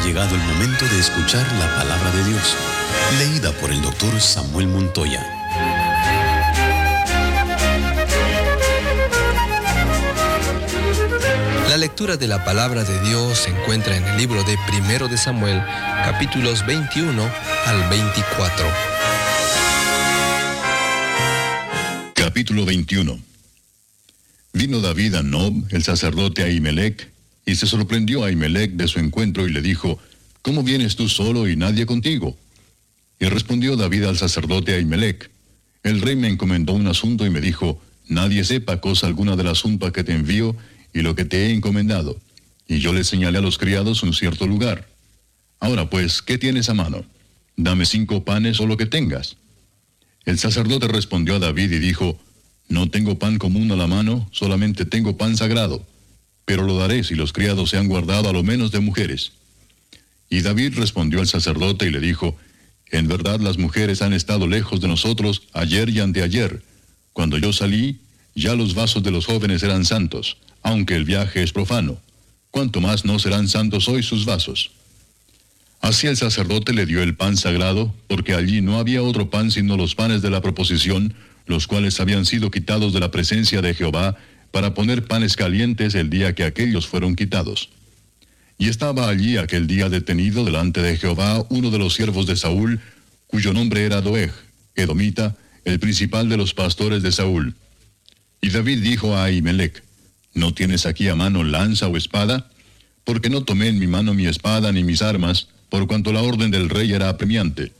llegado el momento de escuchar la palabra de Dios, leída por el doctor Samuel Montoya. La lectura de la palabra de Dios se encuentra en el libro de 1 de Samuel, capítulos 21 al 24. Capítulo 21. Vino David a Nob, el sacerdote Ahimelech, y se sorprendió a Ahimelech de su encuentro y le dijo: ¿Cómo vienes tú solo y nadie contigo? Y respondió David al sacerdote Ahimelech: El rey me encomendó un asunto y me dijo: Nadie sepa cosa alguna del asunto a que te envío y lo que te he encomendado. Y yo le señalé a los criados un cierto lugar. Ahora pues, ¿qué tienes a mano? Dame 5 panes o lo que tengas. El sacerdote respondió a David y dijo: No tengo pan común a la mano, solamente tengo pan sagrado, pero lo daré si los criados se han guardado a lo menos de mujeres. Y David respondió al sacerdote y le dijo: En verdad las mujeres han estado lejos de nosotros ayer y anteayer. Cuando yo salí, ya los vasos de los jóvenes eran santos, aunque el viaje es profano. ¿Cuánto más no serán santos hoy sus vasos? Así el sacerdote le dio el pan sagrado, porque allí no había otro pan sino los panes de la proposición, los cuales habían sido quitados de la presencia de Jehová, para poner panes calientes el día que aquellos fueron quitados. Y estaba allí aquel día detenido delante de Jehová uno de los siervos de Saúl, cuyo nombre era Doeg, edomita, el principal de los pastores de Saúl. Y David dijo a Ahimelech: ¿No tienes aquí a mano lanza o espada? Porque no tomé en mi mano mi espada ni mis armas, por cuanto la orden del rey era apremiante.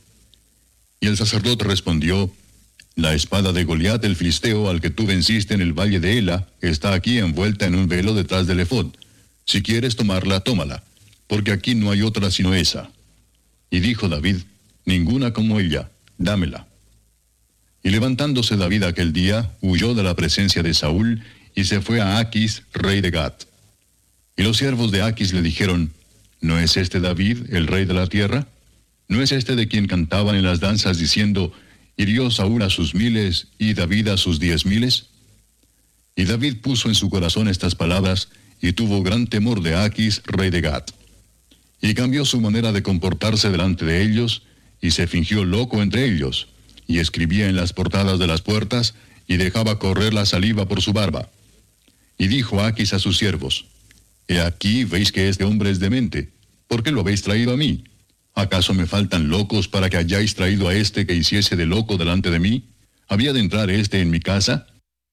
Y el sacerdote respondió: La espada de Goliat el filisteo, al que tú venciste en el valle de Ela, está aquí envuelta en un velo detrás del efod. Si quieres tomarla, tómala, porque aquí no hay otra sino esa. Y dijo David: Ninguna como ella, dámela. Y levantándose David aquel día, huyó de la presencia de Saúl, y se fue a Aquis, rey de Gat. Y los siervos de Aquis le dijeron: ¿No es este David, el rey de la tierra? ¿No es este de quien cantaban en las danzas diciendo: hirió Saúl a sus 1000 y David a sus 10,000? Y David puso en su corazón estas palabras, y tuvo gran temor de Aquis, rey de Gat. Y cambió su manera de comportarse delante de ellos, y se fingió loco entre ellos, y escribía en las portadas de las puertas, y dejaba correr la saliva por su barba. Y dijo Aquis a sus siervos: He aquí, veis que este hombre es demente. ¿Por qué lo habéis traído a mí? ¿Acaso me faltan locos para que hayáis traído a este que hiciese de loco delante de mí? ¿Había de entrar este en mi casa?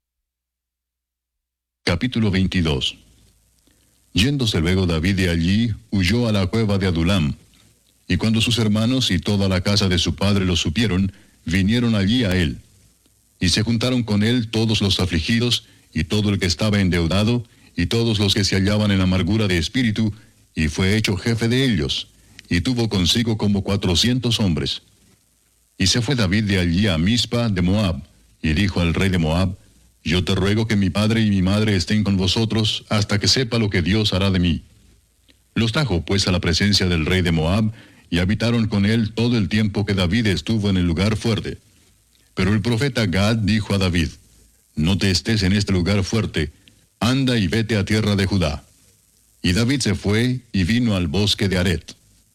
Capítulo 22. Yéndose luego David de allí, huyó a la cueva de Adulam. Y cuando sus hermanos y toda la casa de su padre lo supieron, vinieron allí a él. Y se juntaron con él todos los afligidos, y todo el que estaba endeudado, y todos los que se hallaban en amargura de espíritu, y fue hecho jefe de ellos, y tuvo consigo como 400 hombres. Y se fue David de allí a Mizpa de Moab, y dijo al rey de Moab: Yo te ruego que mi padre y mi madre estén con vosotros, hasta que sepa lo que Dios hará de mí. Los trajo pues a la presencia del rey de Moab, y habitaron con él todo el tiempo que David estuvo en el lugar fuerte. Pero el profeta Gad dijo a David: No te estés en este lugar fuerte, anda y vete a tierra de Judá. Y David se fue y vino al bosque de Aret.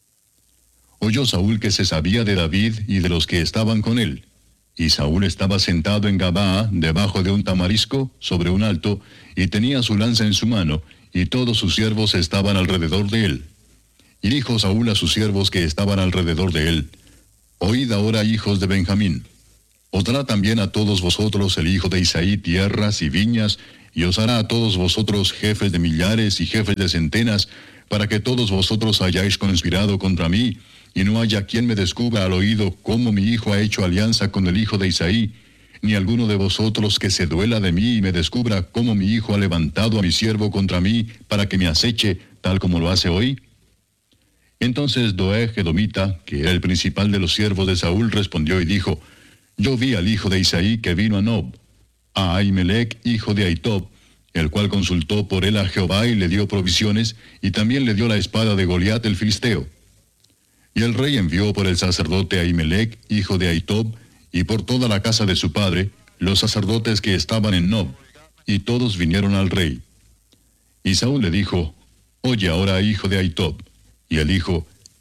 Oyó Saúl que se sabía de David y de los que estaban con él. Y Saúl estaba sentado en Gabaa, debajo de un tamarisco, sobre un alto, y tenía su lanza en su mano, y todos sus siervos estaban alrededor de él. Y dijo Saúl a sus siervos que estaban alrededor de él: Oíd ahora, hijos de Benjamín. Os dará también a todos vosotros el hijo de Isaí tierras y viñas, y os hará a todos vosotros jefes de millares y jefes de centenas, para que todos vosotros hayáis conspirado contra mí, y no haya quien me descubra al oído cómo mi hijo ha hecho alianza con el hijo de Isaí, ni alguno de vosotros que se duela de mí y me descubra cómo mi hijo ha levantado a mi siervo contra mí, para que me aceche, tal como lo hace hoy. Entonces Doeg edomita, que era el principal de los siervos de Saúl, respondió y dijo: Yo vi al hijo de Isaí que vino a Nob, a Ahimelech, hijo de Ahitob, el cual consultó por él a Jehová y le dio provisiones, y también le dio la espada de Goliat el filisteo. Y el rey envió por el sacerdote Ahimelech, hijo de Ahitob, y por toda la casa de su padre, los sacerdotes que estaban en Nob, y todos vinieron al rey. Y Saúl le dijo: Oye ahora, hijo de Ahitob. Y él dijo: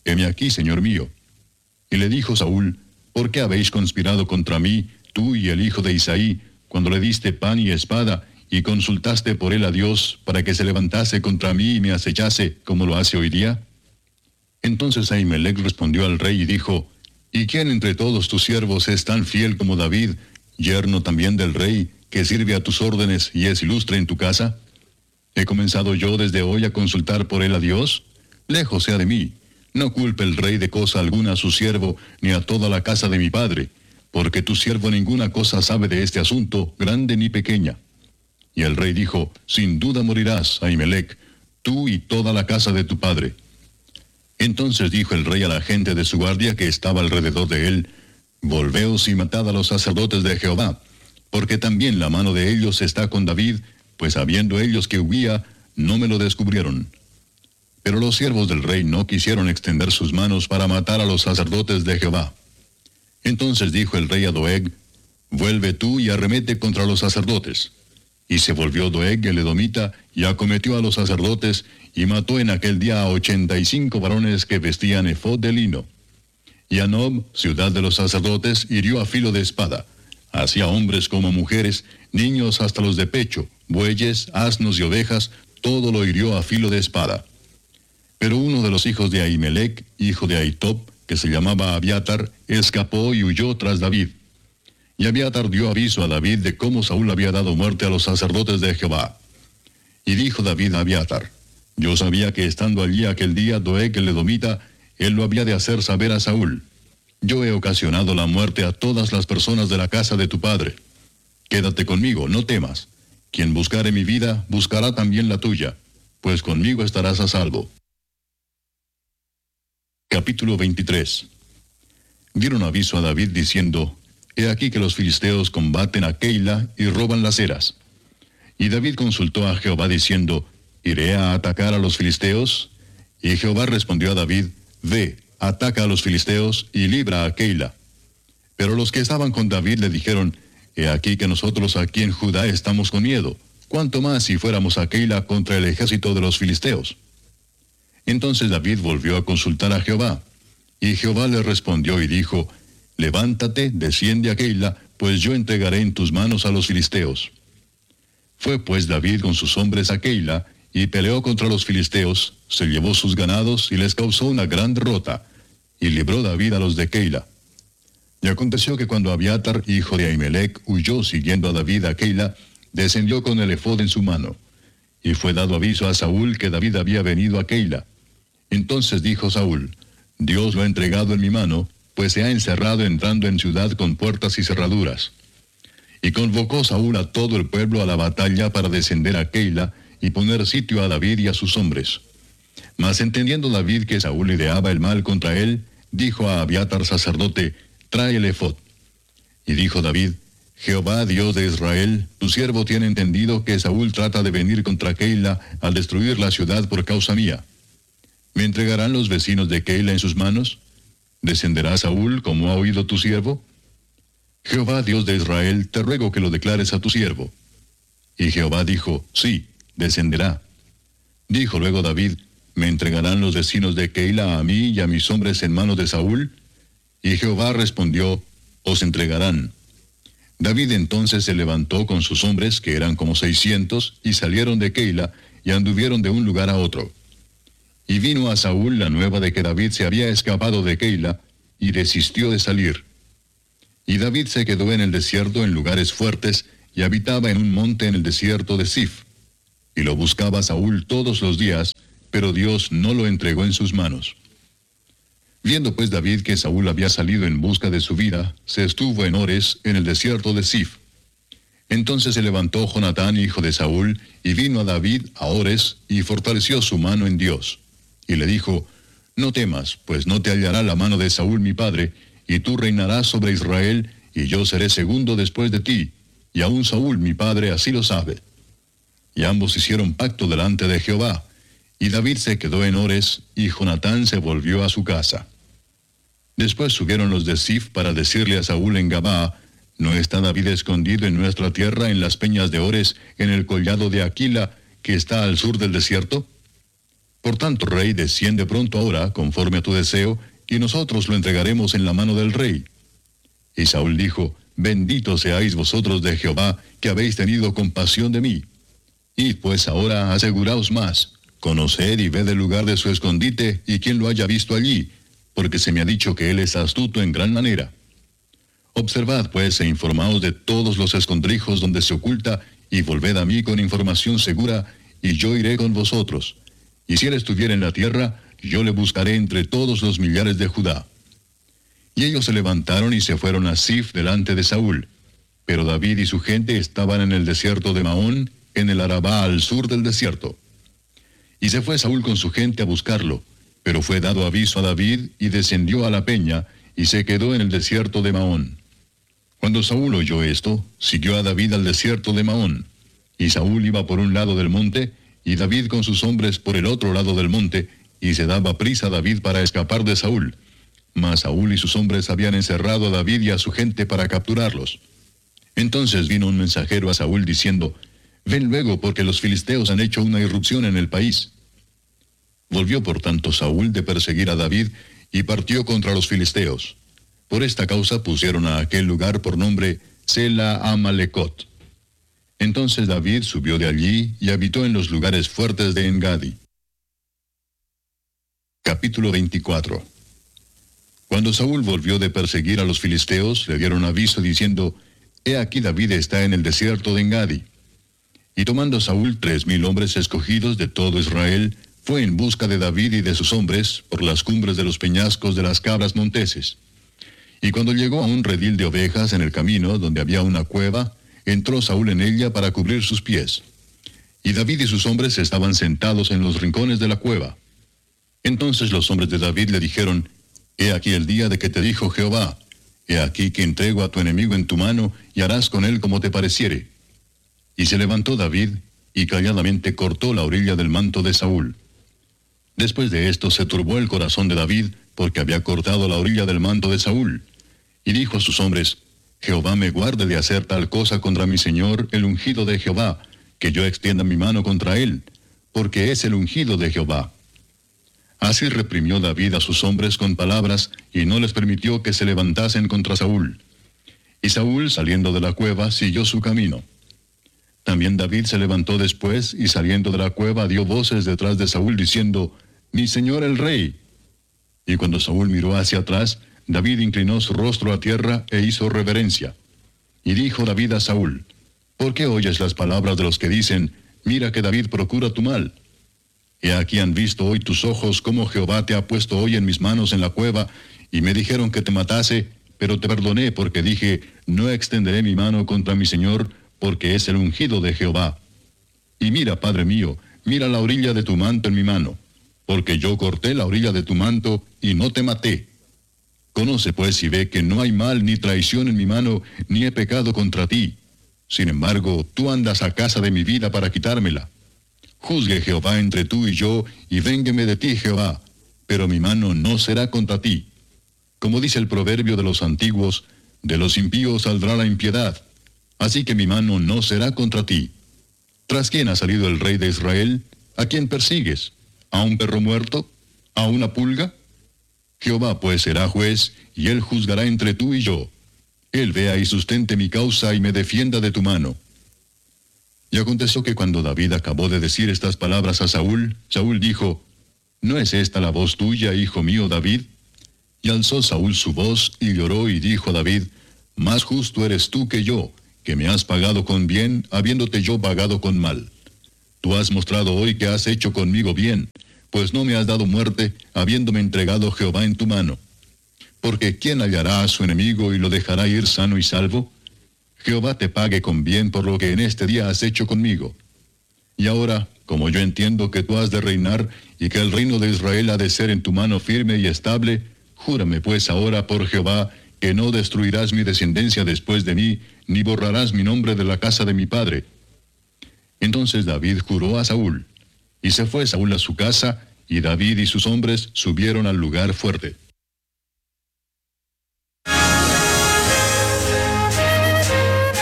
heme aquí, señor mío. Y le dijo Saúl, ¿por qué habéis conspirado contra mí, tú y el hijo de Isaí, cuando le diste pan y espada, y consultaste por él a Dios, para que se levantase contra mí y me acechase, como lo hace hoy día? Entonces Ahimelech respondió al rey y dijo, ¿y quién entre todos tus siervos es tan fiel como David, yerno también del rey, que sirve a tus órdenes y es ilustre en tu casa? ¿He comenzado yo desde hoy a consultar por él a Dios? Lejos sea de mí. No culpe el rey de cosa alguna a su siervo, ni a toda la casa de mi padre, porque tu siervo ninguna cosa sabe de este asunto, grande ni pequeña. Y el rey dijo, sin duda morirás, Ahimelech, tú y toda la casa de tu padre. Entonces dijo el rey a la gente de su guardia que estaba alrededor de él, volveos y matad a los sacerdotes de Jehová, porque también la mano de ellos está con David, pues sabiendo ellos que huía, no me lo descubrieron. Pero los siervos del rey no quisieron extender sus manos para matar a los sacerdotes de Jehová. Entonces dijo el rey a Doeg, vuelve tú y arremete contra los sacerdotes. Y se volvió Doeg el edomita, y acometió a los sacerdotes, y mató en aquel día a 85 varones que vestían efod de lino. Y a Nob, ciudad de los sacerdotes, hirió a filo de espada, así a hombres como mujeres, niños hasta los de pecho, bueyes, asnos y ovejas, todo lo hirió a filo de espada. Pero uno de los hijos de Ahimelech, hijo de Ahitob, que se llamaba Abiatar, escapó y huyó tras David. Y Abiatar dio aviso a David de cómo Saúl había dado muerte a los sacerdotes de Jehová. Y dijo David a Abiatar, yo sabía que estando allí aquel día Doeg el edomita, él lo había de hacer saber a Saúl. Yo he ocasionado la muerte a todas las personas de la casa de tu padre. Quédate conmigo, no temas. Quien buscare mi vida, buscará también la tuya, pues conmigo estarás a salvo. Capítulo 23. Dieron aviso a David diciendo, he aquí que los filisteos combaten a Keila y roban las eras. Y David consultó a Jehová diciendo, ¿iré a atacar a los filisteos? Y Jehová respondió a David, ve, ataca a los filisteos y libra a Keila. Pero los que estaban con David le dijeron, he aquí que nosotros aquí en Judá estamos con miedo, cuánto más si fuéramos a Keila contra el ejército de los filisteos. Entonces David volvió a consultar a Jehová, y Jehová le respondió y dijo, levántate, desciende a Keila, pues yo entregaré en tus manos a los filisteos. Fue pues David con sus hombres a Keila, y peleó contra los filisteos, se llevó sus ganados y les causó una gran derrota, y libró David a los de Keila. Y aconteció que cuando Abiatar, hijo de Ahimelech, huyó siguiendo a David a Keila, descendió con el efod en su mano. Y fue dado aviso a Saúl que David había venido a Keila. Entonces dijo Saúl, Dios lo ha entregado en mi mano, pues se ha encerrado entrando en ciudad con puertas y cerraduras. Y convocó Saúl a todo el pueblo a la batalla para descender a Keila y poner sitio a David y a sus hombres. Mas entendiendo David que Saúl ideaba el mal contra él, dijo a Abiatar sacerdote, trae el efod. Y dijo David, Jehová Dios de Israel, tu siervo tiene entendido que Saúl trata de venir contra Keila al destruir la ciudad por causa mía. ¿Me entregarán los vecinos de Keila en sus manos? ¿Descenderá Saúl como ha oído tu siervo? Jehová Dios de Israel, te ruego que lo declares a tu siervo. Y Jehová dijo, sí, descenderá. Dijo luego David, ¿me entregarán los vecinos de Keila a mí y a mis hombres en manos de Saúl? Y Jehová respondió, os entregarán. David entonces se levantó con sus hombres, que eran como 600, y salieron de Keila, y anduvieron de un lugar a otro. Y vino a Saúl la nueva de que David se había escapado de Keila, y desistió de salir. Y David se quedó en el desierto en lugares fuertes, y habitaba en un monte en el desierto de Sif. Y lo buscaba Saúl todos los días, pero Dios no lo entregó en sus manos. Viendo pues David que Saúl había salido en busca de su vida, se estuvo en Ores, en el desierto de Sif. Entonces se levantó Jonatán, hijo de Saúl, y vino a David a Ores, y fortaleció su mano en Dios. Y le dijo, no temas, pues no te hallará la mano de Saúl mi padre, y tú reinarás sobre Israel, y yo seré segundo después de ti, y aun Saúl mi padre así lo sabe. Y ambos hicieron pacto delante de Jehová, y David se quedó en Ores, y Jonatán se volvió a su casa. Después subieron los de Sif para decirle a Saúl en Gabaa, ¿no está David escondido en nuestra tierra en las peñas de Ores, en el collado de Aquila, que está al sur del desierto? Por tanto, rey, desciende pronto ahora, conforme a tu deseo, y nosotros lo entregaremos en la mano del rey. Y Saúl dijo, bendito seáis vosotros de Jehová, que habéis tenido compasión de mí. Id pues ahora, aseguraos más, conoced y ved el lugar de su escondite, y quien lo haya visto allí, porque se me ha dicho que él es astuto en gran manera. Observad pues e informaos de todos los escondrijos donde se oculta, y volved a mí con información segura, y yo iré con vosotros. Y si él estuviera en la tierra, yo le buscaré entre todos los millares de Judá. Y ellos se levantaron y se fueron a Ziph delante de Saúl. Pero David y su gente estaban en el desierto de Maón, en el Arabá al sur del desierto. Y se fue Saúl con su gente a buscarlo, pero fue dado aviso a David, y descendió a la peña, y se quedó en el desierto de Maón. Cuando Saúl oyó esto, siguió a David al desierto de Maón. Y Saúl iba por un lado del monte, y David con sus hombres por el otro lado del monte, y se daba prisa a David para escapar de Saúl. Mas Saúl y sus hombres habían encerrado a David y a su gente para capturarlos. Entonces vino un mensajero a Saúl diciendo, ven luego, porque los filisteos han hecho una irrupción en el país. Volvió por tanto Saúl de perseguir a David, y partió contra los filisteos. Por esta causa pusieron a aquel lugar por nombre Sela Amalecot. Entonces David subió de allí y habitó en los lugares fuertes de Engadi. Capítulo 24. Cuando Saúl volvió de perseguir a los filisteos, le dieron aviso diciendo, he aquí David está en el desierto de Engadi. Y tomando Saúl 3,000 hombres escogidos de todo Israel, fue en busca de David y de sus hombres por las cumbres de los peñascos de las cabras monteses. Y cuando llegó a un redil de ovejas en el camino, donde había una cueva, entró Saúl en ella para cubrir sus pies. Y David y sus hombres estaban sentados en los rincones de la cueva. Entonces los hombres de David le dijeron, he aquí el día de que te dijo Jehová, he aquí que entrego a tu enemigo en tu mano, y harás con él como te pareciere. Y se levantó David, y calladamente cortó la orilla del manto de Saúl. Después de esto se turbó el corazón de David, porque había cortado la orilla del manto de Saúl. Y dijo a sus hombres, Jehová me guarde de hacer tal cosa contra mi señor, el ungido de Jehová, que yo extienda mi mano contra él, porque es el ungido de Jehová. Así reprimió David a sus hombres con palabras, y no les permitió que se levantasen contra Saúl. Y Saúl, saliendo de la cueva, siguió su camino. También David se levantó después, y saliendo de la cueva dio voces detrás de Saúl, diciendo, mi señor el rey. Y cuando Saúl miró hacia atrás, David inclinó su rostro a tierra e hizo reverencia. Y dijo David a Saúl, ¿por qué oyes las palabras de los que dicen, mira que David procura tu mal? He aquí han visto hoy tus ojos cómo Jehová te ha puesto hoy en mis manos en la cueva, y me dijeron que te matase, pero te perdoné porque dije, no extenderé mi mano contra mi señor, porque es el ungido de Jehová. Y mira, Padre mío, mira la orilla de tu manto en mi mano, porque yo corté la orilla de tu manto y no te maté. Conoce pues y ve que no hay mal ni traición en mi mano, ni he pecado contra ti. Sin embargo, tú andas a casa de mi vida para quitármela. Juzgue Jehová entre tú y yo, y véngueme de ti, Jehová, pero mi mano no será contra ti. Como dice el proverbio de los antiguos, de los impíos saldrá la impiedad, así que mi mano no será contra ti. ¿Tras quién ha salido el rey de Israel? ¿A quién persigues? ¿A un perro muerto? ¿A una pulga? Jehová pues será juez, y él juzgará entre tú y yo. Él vea y sustente mi causa y me defienda de tu mano. Y aconteció que cuando David acabó de decir estas palabras a Saúl, Saúl dijo, ¿no es esta la voz tuya, hijo mío David? Y alzó Saúl su voz y lloró y dijo a David, más justo eres tú que yo, que me has pagado con bien, habiéndote yo pagado con mal. Tú has mostrado hoy que has hecho conmigo bien, pues no me has dado muerte, habiéndome entregado Jehová en tu mano. Porque ¿quién hallará a su enemigo y lo dejará ir sano y salvo? Jehová te pague con bien por lo que en este día has hecho conmigo. Y ahora, como yo entiendo que tú has de reinar, y que el reino de Israel ha de ser en tu mano firme y estable, júrame pues ahora por Jehová, que no destruirás mi descendencia después de mí, ni borrarás mi nombre de la casa de mi padre. Entonces David juró a Saúl. Y se fue Saúl a su casa, y David y sus hombres subieron al lugar fuerte.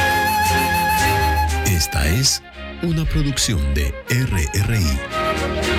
Esta es una producción de RRI.